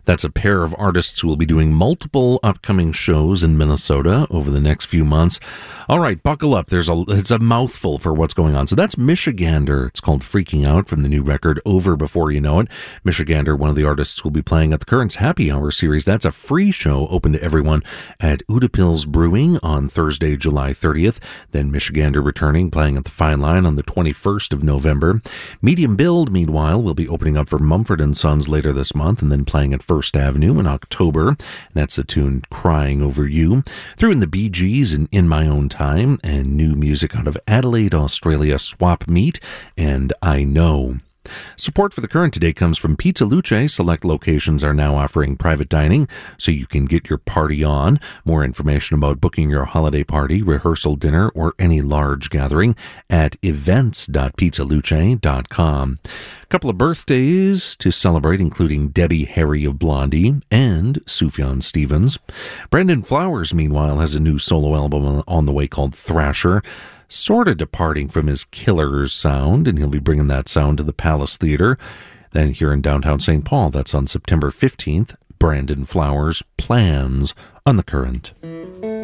That's a pair of artists who will be doing multiple upcoming shows in Minnesota over the next few months. All right, buckle up. It's a mouthful for what's going on. So that's Michigander. It's called Freaking Out from the new record Over Before You Know It. Michigander, one of the artists, will be playing at the Currents Happy Hour series. That's a free show open to everyone at Udapils Brewing on Thursday, July 30th. Then Michigander returning, playing at the Fine Line on the 21st of November. Medium Build, meanwhile, will be opening up for Mumford & Sons later this month and then playing at First Avenue in October. That's the tune Crying Over You. Threw in the Bee Gees and In My Own Time, and new music out of Adelaide, Australia, Swap Meat and I Know. Support for The Current today comes from Pizza Luce. Select locations are now offering private dining so you can get your party on. More information about booking your holiday party, rehearsal dinner, or any large gathering at events.pizzaluce.com. A couple of birthdays to celebrate, including Debbie Harry of Blondie and Sufjan Stevens. Brandon Flowers, meanwhile, has a new solo album on the way called Thrasher. Sort of departing from his Killers sound, and he'll be bringing that sound to the Palace Theatre. Then here in downtown St. Paul, that's on September 15th, Brandon Flowers, Plans on The Current.